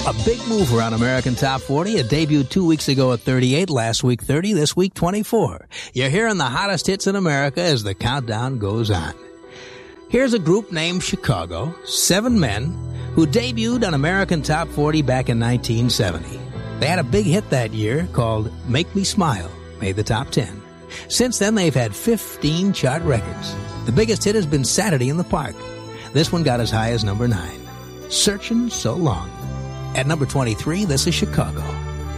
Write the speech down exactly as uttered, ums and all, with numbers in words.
A big mover on American Top forty. It debuted two weeks ago at thirty-eight, last week thirty, this week twenty-four. You're hearing the hottest hits in America as the countdown goes on. Here's a group named Chicago, seven men, who debuted on American Top forty back in nineteen seventy. They had a big hit that year called Make Me Smile, made the top ten. Since then, they've had fifteen chart records. The biggest hit has been Saturday in the Park. This one got as high as number nine. Searching So Long. At number twenty-three, this is Chicago.